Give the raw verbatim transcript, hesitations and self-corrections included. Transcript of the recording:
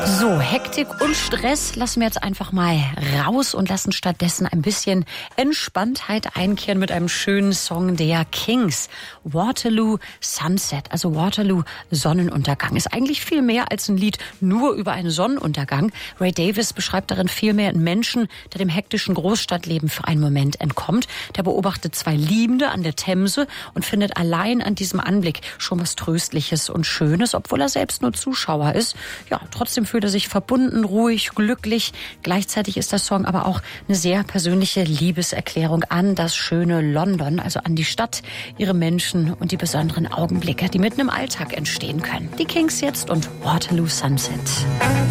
So, Hektik und Stress lassen wir jetzt einfach mal raus und lassen stattdessen ein bisschen Entspanntheit einkehren mit einem schönen Song der Kings. Waterloo Sunset, also Waterloo Sonnenuntergang, ist eigentlich viel mehr als ein Lied nur über einen Sonnenuntergang. Ray Davies beschreibt darin vielmehr einen Menschen, der dem hektischen Großstadtleben für einen Moment entkommt. Der beobachtet zwei Liebende an der Themse und findet allein an diesem Anblick schon was Tröstliches und Schönes, obwohl er selbst nur Zuschauer ist. Ja, trotzdem fühlt er sich verbunden, ruhig, glücklich. Gleichzeitig ist der Song aber auch eine sehr persönliche Liebeserklärung an das schöne London, also an die Stadt, ihre Menschen und die besonderen Augenblicke, die mitten im Alltag entstehen können. Die Kings jetzt und Waterloo Sunset.